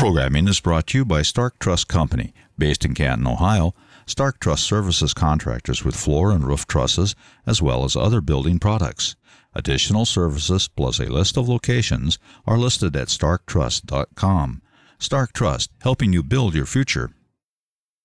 programming is brought to you by Stark Truss Company, based in Canton, Ohio. Stark Truss services contractors with floor and roof trusses, as well as other building products. Additional services plus a list of locations are listed at starktruss.com. Stark Truss, helping you build your future.